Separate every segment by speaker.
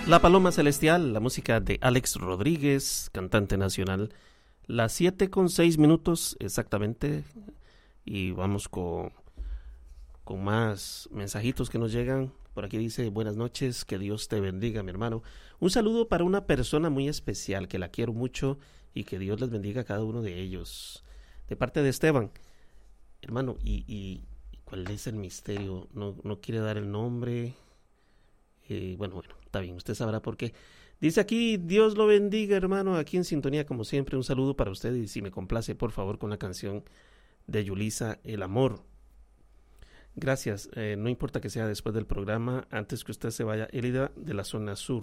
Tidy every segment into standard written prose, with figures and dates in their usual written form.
Speaker 1: La Paloma Celestial, la música de Alex Rodríguez, cantante nacional. Las 7:06 exactamente. Y vamos con más mensajitos que nos llegan. Por aquí dice: buenas noches, que Dios te bendiga, mi hermano. Un saludo para una persona muy especial, que la quiero mucho, y que Dios les bendiga a cada uno de ellos. De parte de Esteban. Hermano, ¿y cuál es el misterio? No quiere dar el nombre. Bueno, está bien, usted sabrá por qué. Dice aquí: Dios lo bendiga, hermano, aquí en sintonía como siempre. Un saludo para usted, y si me complace, por favor, con la canción de Yulisa, El Amor. Gracias, no importa que sea después del programa, antes que usted se vaya. Elida, de la zona sur.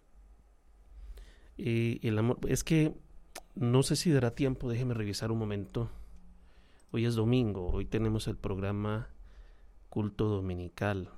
Speaker 1: El amor, es que no sé si dará tiempo, déjeme revisar un momento. Hoy es domingo, hoy tenemos el programa Culto Dominical.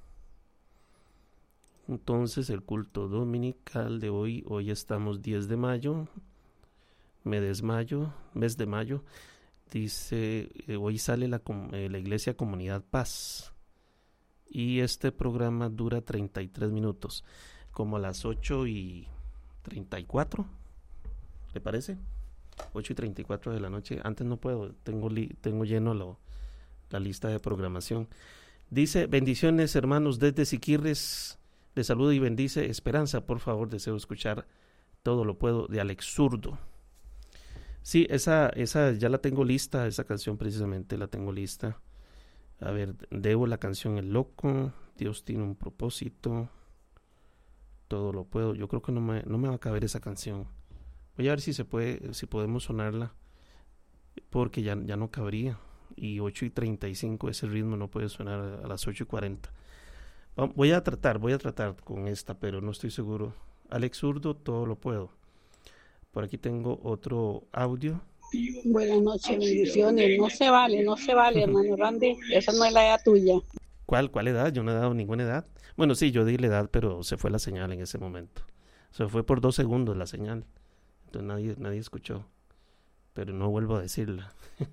Speaker 1: Entonces el culto dominical de hoy estamos 10 de mayo, mes de mayo, dice, hoy sale la Iglesia Comunidad Paz, y este programa dura 33 minutos, como a las 8:34, ¿le parece? 8:34 de la noche, antes no puedo, tengo lleno la lista de programación. Dice: bendiciones, hermanos, desde Siquirres. Le saludo y bendice Esperanza, por favor, deseo escuchar Todo lo puedo, de Alex Zurdo. Sí, esa ya la tengo lista, esa canción precisamente la tengo lista. A ver, debo la canción El Loco, Dios tiene un propósito, Todo lo puedo. Yo creo que no me va a caber esa canción. Voy a ver si podemos sonarla, porque ya no cabría. Y 8:35, ese ritmo no puede sonar a las 8:40. Voy a tratar con esta, pero no estoy seguro. Alex Zurdo, Todo lo puedo. Por aquí tengo otro audio.
Speaker 2: Buenas noches, bendiciones. No se vale, hermano Randy. Esa no es la edad tuya.
Speaker 1: ¿Cuál edad? Yo no he dado ninguna edad. Bueno, sí, yo di la edad, pero se fue la señal en ese momento. Se fue por 2 segundos la señal. Entonces nadie escuchó. Pero no vuelvo a decirla.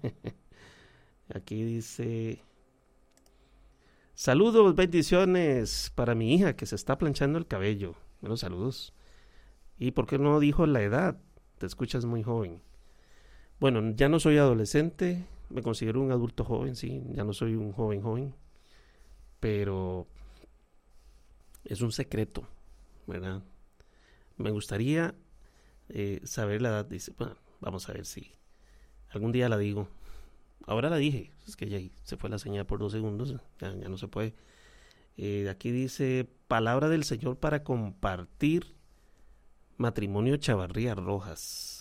Speaker 1: Aquí dice: saludos, bendiciones para mi hija que se está planchando el cabello. Bueno, saludos. ¿Y por qué no dijo la edad? Te escuchas muy joven. Bueno, ya no soy adolescente, me considero un adulto joven, sí, ya no soy un joven, pero es un secreto, ¿verdad? Me gustaría saber la edad. Dice, bueno, vamos a ver si algún día la digo. Ahora la dije, es que ya se fue la señal por 2 segundos, ya no se puede. Aquí dice: palabra del Señor para compartir, matrimonio Chavarría Rojas.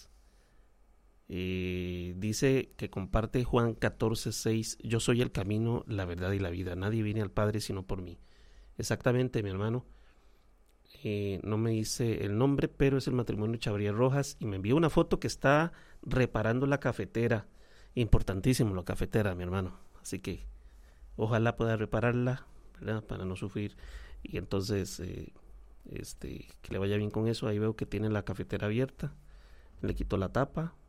Speaker 1: Dice que comparte Juan 14:6: yo soy el camino, la verdad y la vida, nadie viene al Padre sino por mí. Exactamente, mi hermano. No me dice el nombre, pero es el matrimonio Chavarría Rojas, y me envió una foto que está reparando la cafetera. Importantísimo la cafetera, mi hermano, así que ojalá pueda repararla, ¿verdad? Para no sufrir. Y entonces que le vaya bien con eso. Ahí veo que tiene la cafetera abierta, le quitó la tapa,